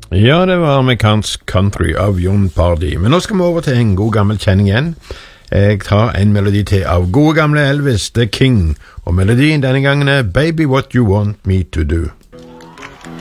Ja, det var amerikansk country av Jon Pardi. Men nå skal vi over til en god gammel kjenning igjen. Jeg tar en melodi til av gode gamle Elvis, The King, og melodien denne gangen er Baby What You Want Me To Do.